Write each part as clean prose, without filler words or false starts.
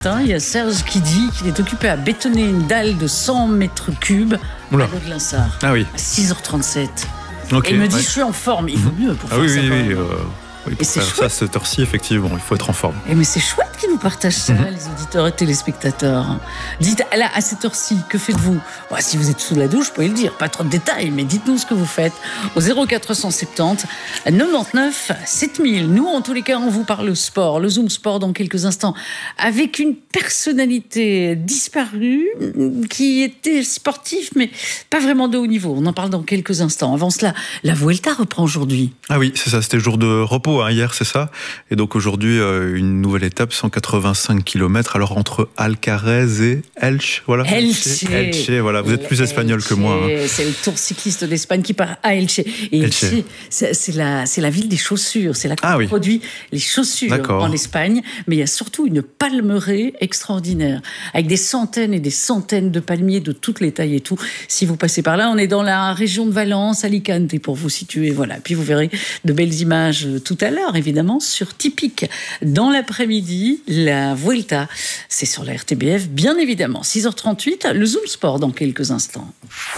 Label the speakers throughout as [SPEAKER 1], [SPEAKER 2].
[SPEAKER 1] Il y a Serge qui dit qu'il est occupé à bétonner une dalle de 100 mètres cubes à l'eau de Linsart.
[SPEAKER 2] Ah oui.
[SPEAKER 1] À 6h37.
[SPEAKER 2] Okay,
[SPEAKER 1] et il me dit, je suis en forme. Il vaut mieux pour faire ça.
[SPEAKER 2] Oui, pour faire ça à cette heure-ci, effectivement, il faut être en forme.
[SPEAKER 1] Mais c'est chouette qu'ils nous partagent ça, les auditeurs et téléspectateurs. Dites, là, à cette heure-ci, que faites-vous ? Si vous êtes sous la douche, vous pouvez le dire. Pas trop de détails, mais dites-nous ce que vous faites. Au 0470 99 7000. Nous, en tous les cas, on vous parle sport. Le Zoom Sport dans quelques instants. Avec une personnalité disparue qui était sportif, mais pas vraiment de haut niveau. On en parle dans quelques instants. Avant cela, la Vuelta reprend aujourd'hui.
[SPEAKER 2] Ah oui, c'est ça. C'était jour de repos hier, c'est ça. Et donc aujourd'hui, une nouvelle étape, 185 km. Alors entre Alcarez et Elche, voilà.
[SPEAKER 1] Elche,
[SPEAKER 2] voilà. Vous êtes plus espagnol que moi.
[SPEAKER 1] C'est le Tour cycliste d'Espagne qui part à Elche. Et Elche, c'est la ville des chaussures. C'est là qu'on produit les chaussures en Espagne. Mais il y a surtout une palmeraie extraordinaire, avec des centaines et des centaines de palmiers de toutes les tailles et tout. Si vous passez par là, on est dans la région de Valence, Alicante, pour vous situer. Voilà. Puis vous verrez de belles images tout à l'heure, évidemment, sur Tipic. Dans l'après-midi, la Vuelta, c'est sur la RTBF, bien évidemment. 6h38, le Zoom Sport dans quelques instants.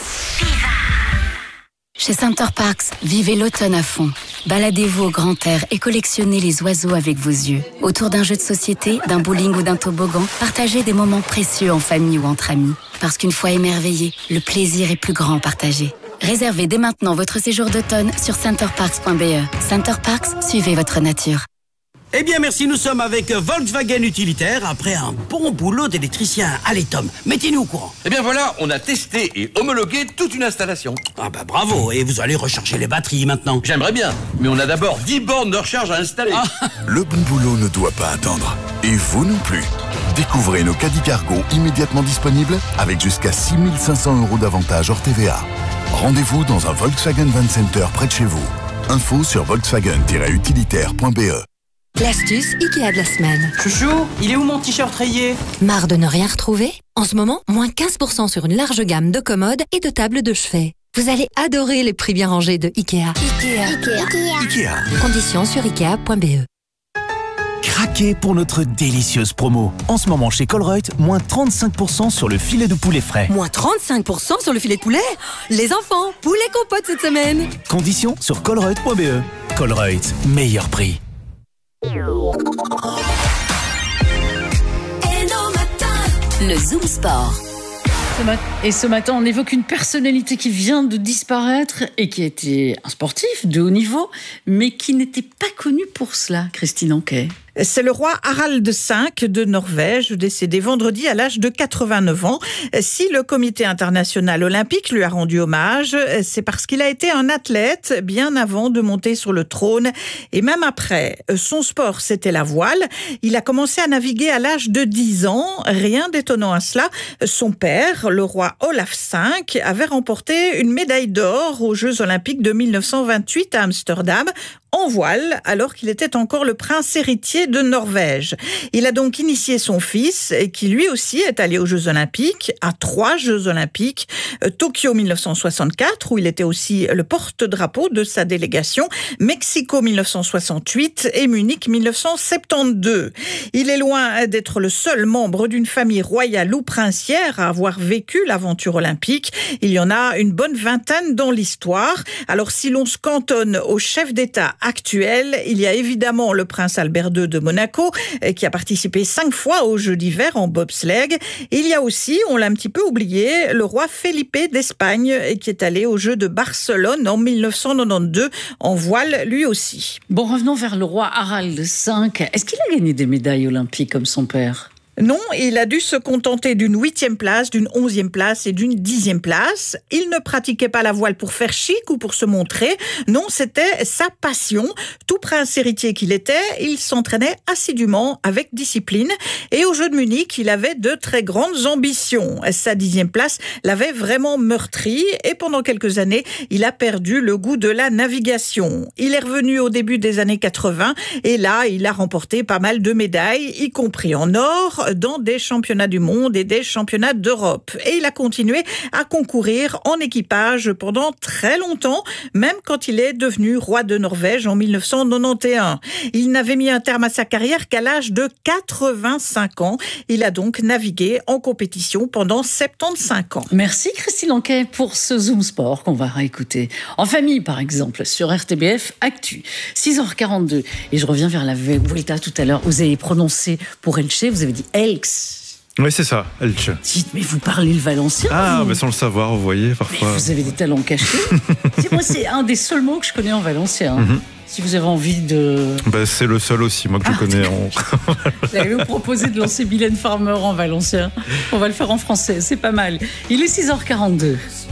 [SPEAKER 3] Chez Center Parcs, vivez l'automne à fond. Baladez-vous au grand air et collectionnez les oiseaux avec vos yeux. Autour d'un jeu de société, d'un bowling ou d'un toboggan, partagez des moments précieux en famille ou entre amis. Parce qu'une fois émerveillé, le plaisir est plus grand partagé. Réservez dès maintenant votre séjour d'automne sur centerparks.be. Center Parks, suivez votre nature.
[SPEAKER 4] Eh bien merci, nous sommes avec Volkswagen Utilitaire après un bon boulot d'électricien. Allez Tom, mettez-nous au courant.
[SPEAKER 5] Eh bien voilà, on a testé et homologué toute une installation.
[SPEAKER 4] Ah bah bravo, et vous allez recharger les batteries maintenant.
[SPEAKER 5] J'aimerais bien, mais on a d'abord 10 bornes de recharge à installer.
[SPEAKER 6] Le bon boulot ne doit pas attendre. Et vous non plus. Découvrez nos caddies cargo immédiatement disponibles avec jusqu'à 6 500 € d'avantage hors TVA. Rendez-vous dans un Volkswagen Van Center près de chez vous. Info sur volkswagen-utilitaire.be.
[SPEAKER 7] L'astuce Ikea de la semaine.
[SPEAKER 8] Chouchou, il est où mon t-shirt rayé ?
[SPEAKER 7] Marre de ne rien retrouver ? En ce moment, moins 15% sur une large gamme de commodes et de tables de chevet. Vous allez adorer les prix bien rangés de Ikea.
[SPEAKER 6] Ikea.
[SPEAKER 7] Conditions sur ikea.be.
[SPEAKER 9] Craquez pour notre délicieuse promo. En ce moment chez Colruyt, moins 35% sur le filet de poulet frais.
[SPEAKER 7] Moins 35% sur le filet de poulet ? Les enfants, poulet compote cette semaine.
[SPEAKER 9] Conditions sur colruyt.be. Colruyt, meilleur prix.
[SPEAKER 3] Le Zoom Sport.
[SPEAKER 1] Et ce matin, on évoque une personnalité qui vient de disparaître et qui était un sportif de haut niveau, mais qui n'était pas connu pour cela, Christine Anquet.
[SPEAKER 10] C'est le roi Harald V de Norvège, décédé vendredi à l'âge de 89 ans. Si le comité international olympique lui a rendu hommage, c'est parce qu'il a été un athlète bien avant de monter sur le trône et même après. Son sport, c'était la voile. Il a commencé à naviguer à l'âge de 10 ans. Rien d'étonnant à cela. Son père, le roi Olaf V, avait remporté une médaille d'or aux Jeux olympiques de 1928 à Amsterdam en voile, alors qu'il était encore le prince héritier de Norvège. Il a donc initié son fils, qui lui aussi est allé aux Jeux Olympiques, à 3 Jeux Olympiques, Tokyo 1964, où il était aussi le porte-drapeau de sa délégation, Mexico 1968 et Munich 1972. Il est loin d'être le seul membre d'une famille royale ou princière à avoir vécu l'aventure olympique. Il y en a une bonne vingtaine dans l'histoire. Alors si l'on se cantonne au chef d'État actuel, il y a évidemment le prince Albert II de Monaco, qui a participé 5 fois aux Jeux d'hiver en bobsleigh. Il y a aussi, on l'a un petit peu oublié, le roi Felipe d'Espagne, qui est allé aux Jeux de Barcelone en 1992, en voile lui aussi.
[SPEAKER 1] Bon, revenons vers le roi Harald V. Est-ce qu'il a gagné des médailles olympiques comme son père ?
[SPEAKER 10] Non, il a dû se contenter d'une 8e place, d'une 11e place et d'une 10e place. Il ne pratiquait pas la voile pour faire chic ou pour se montrer. Non, c'était sa passion. Tout prince héritier qu'il était, il s'entraînait assidûment avec discipline. Et aux Jeux de Munich, il avait de très grandes ambitions. Sa 10e place l'avait vraiment meurtri et pendant quelques années, il a perdu le goût de la navigation. Il est revenu au début des années 80 et là, il a remporté pas mal de médailles, y compris en or, concours dans des championnats du monde et des championnats d'Europe. Et il a continué à concourir en équipage pendant très longtemps, même quand il est devenu roi de Norvège en 1991. Il n'avait mis un terme à sa carrière qu'à l'âge de 85 ans. Il a donc navigué en compétition pendant 75 ans.
[SPEAKER 1] Merci Christine Anquet pour ce Zoom Sport qu'on va réécouter. En famille, par exemple, sur RTBF Actu. 6h42. Et je reviens vers la Vuelta tout à l'heure. Vous avez prononcé pour Elche, vous avez dit Elx.
[SPEAKER 2] Oui, c'est ça, Elche.
[SPEAKER 1] Dites, mais vous parlez le valencien.
[SPEAKER 2] Ah, mais sans le savoir, vous voyez, parfois.
[SPEAKER 1] Mais vous avez des talents cachés. Moi, c'est un des seuls mots que je connais en valencien. Si vous avez envie de...
[SPEAKER 2] c'est le seul aussi, moi, que je connais.
[SPEAKER 1] J'allais vous proposer de lancer Mylène Farmer en valencien. On va le faire en français, c'est pas mal. Il est 6h42.